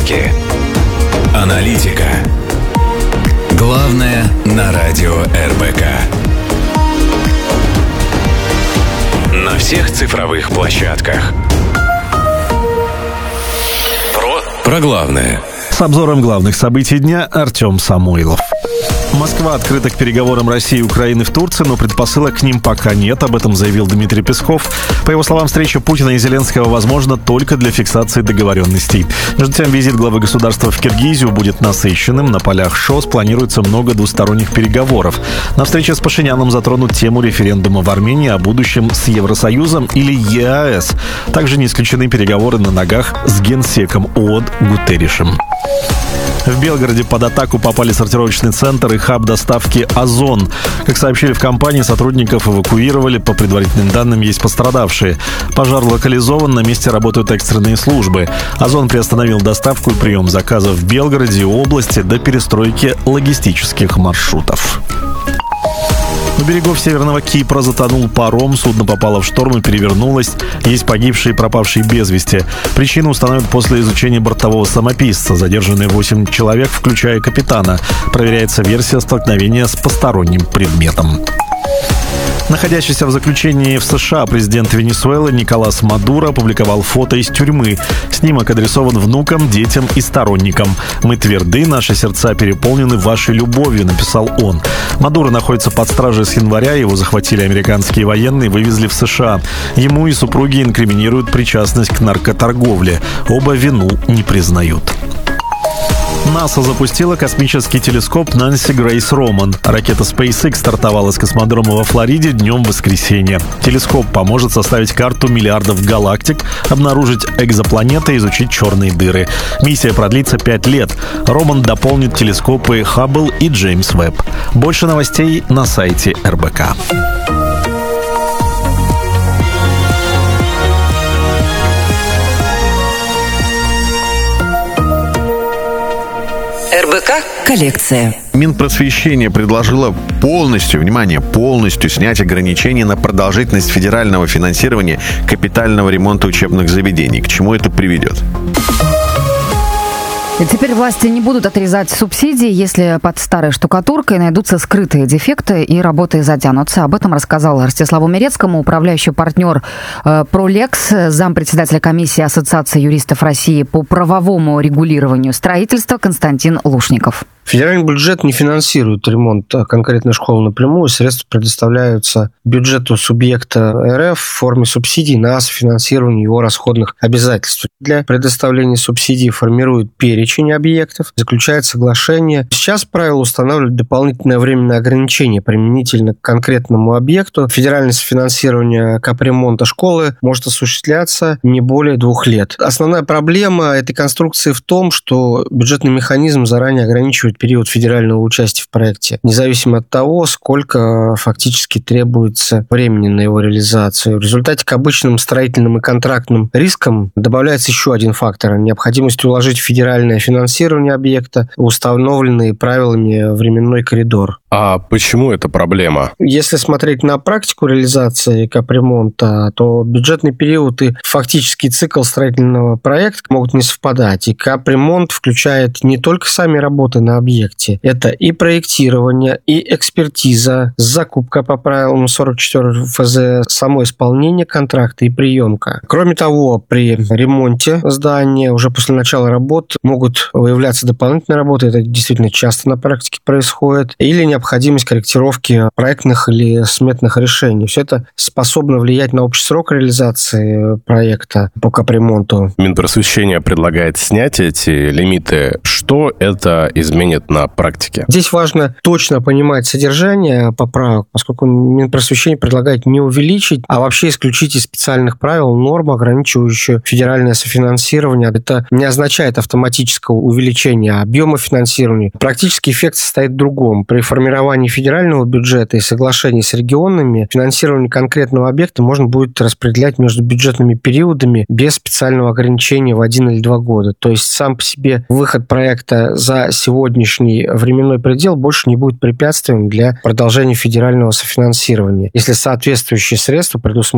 Новости. Аналитика. Главное на радио РБК. На всех цифровых площадках. Про главное. С обзором главных событий дня Артем Самойлов. Москва открыта к переговорам России и Украины в Турции, но предпосылок к ним пока нет, об этом заявил Дмитрий Песков. По его словам, встреча Путина и Зеленского возможна только для фиксации договоренностей. Между тем, визит главы государства в Киргизию будет насыщенным. На полях ШОС планируется много двусторонних переговоров. На встрече с Пашиняном затронут тему референдума в Армении о будущем с Евросоюзом или ЕАЭС. Также не исключены переговоры на ногах с генсеком ООН Гутерришем. В Белгороде под атаку попали сортировочный центр и хаб доставки «Озон». Как сообщили в компании, сотрудников эвакуировали. По предварительным данным, есть пострадавшие. Пожар локализован, на месте работают экстренные службы. «Озон» приостановил доставку и прием заказов в Белгороде и области до перестройки логистических маршрутов. У берегов Северного Кипра затонул паром, судно попало в шторм и перевернулось. Есть погибшие и пропавшие без вести. Причину установят после изучения бортового самописца. Задержаны 8 человек, включая капитана. Проверяется версия столкновения с посторонним предметом. Находящийся в заключении в США президент Венесуэлы Николас Мадуро опубликовал фото из тюрьмы. Снимок адресован внукам, детям и сторонникам. «Мы тверды, наши сердца переполнены вашей любовью», — написал он. Мадуро находится под стражей с января. Его захватили американские военные и вывезли в США. Ему и супруге инкриминируют причастность к наркоторговле. Оба вину не признают. НАСА запустила космический телескоп Нэнси Грейс Роман. Ракета SpaceX стартовала с космодрома во Флориде днем воскресенья. Телескоп поможет составить карту миллиардов галактик, обнаружить экзопланеты и изучить черные дыры. Миссия продлится 5 лет. Роман дополнит телескопы Хаббл и Джеймс Вебб. Больше новостей на сайте РБК. РБК «Коллекция». Минпросвещение предложило полностью снять ограничения на продолжительность федерального финансирования капитального ремонта учебных заведений. К чему это приведет? И теперь власти не будут отрезать субсидии, если под старой штукатуркой найдутся скрытые дефекты и работы затянутся. Об этом рассказал Ростиславу Мерецкому управляющий партнер «Пролекс», зампредседателя комиссии Ассоциации юристов России по правовому регулированию строительства Константин Лушников. Федеральный бюджет не финансирует ремонт конкретной школы напрямую. Средства предоставляются бюджету субъекта РФ в форме субсидий на софинансирование его расходных обязательств. Для предоставления субсидий формируют перечень объектов, заключает соглашение. Сейчас правила устанавливают дополнительное временное ограничение применительно к конкретному объекту. Федеральное софинансирование капремонта школы может осуществляться не более 2 лет. Основная проблема этой конструкции в том, что бюджетный механизм заранее ограничивает период федерального участия в проекте, независимо от того, сколько фактически требуется времени на его реализацию. В результате к обычным строительным и контрактным рискам добавляется еще один фактор – необходимость уложить федеральное финансирование объекта в установленный правилами временной коридор. А почему это проблема? Если смотреть на практику реализации капремонта, то бюджетный период и фактический цикл строительного проекта могут не совпадать. И капремонт включает не только сами работы на объекте. Это и проектирование, и экспертиза, закупка по правилам 44 ФЗ, само исполнение контракта и приемка. Кроме того, при ремонте здания уже после начала работ могут выявляться дополнительные работы. Это действительно часто на практике происходит. Или необходимость корректировки проектных или сметных решений. Все это способно влиять на общий срок реализации проекта по капремонту. Минпросвещение предлагает снять эти лимиты. Что это изменит на практике? Здесь важно точно понимать содержание поправок, поскольку Минпросвещение предлагает не увеличить, а вообще исключить из специальных правил норму, ограничивающую федеральное софинансирование. Это не означает автоматического увеличения объема финансирования. Практический эффект состоит в другом. При формировании федерального бюджета и соглашении с регионами финансирование конкретного объекта можно будет распределять между бюджетными периодами без специального ограничения в 1 или 2 года. То есть сам по себе выход проекта за сегодняшний временной предел больше не будет препятствием для продолжения федерального софинансирования, если соответствующие средства предусмотрены